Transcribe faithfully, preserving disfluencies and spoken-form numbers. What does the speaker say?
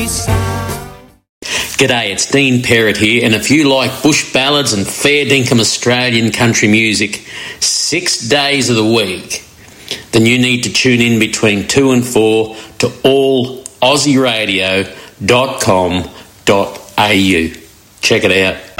G'day, it's Dean Perrott here, and if you like bush ballads and fair dinkum Australian country music six days of the week, then you need to tune in between two and four to all aussie radio dot com dot a u. Check it out.